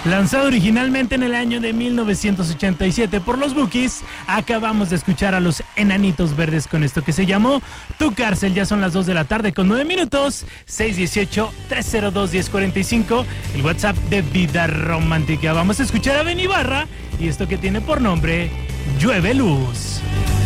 Lanzado originalmente en el año de 1987 por los Bukis, acabamos de escuchar a los Enanitos Verdes con esto que se llamó Tu Cárcel. Ya son las 2 de la tarde con 9 minutos, 618-302-1045, el WhatsApp de Vida Romántica. Vamos a escuchar a Ben Ibarra y esto que tiene por nombre Llueve Luz.